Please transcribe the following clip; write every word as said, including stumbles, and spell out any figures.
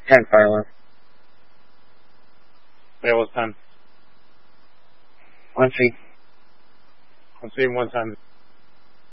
ten fire alarm. Yeah, what's ten? One C. One C, one ten.